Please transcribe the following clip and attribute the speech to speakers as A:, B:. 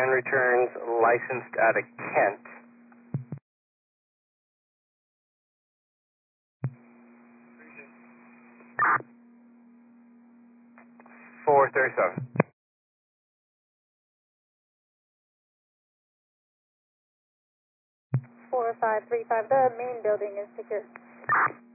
A: returns licensed out of Kent. 437.
B: 4535, the main building is secure.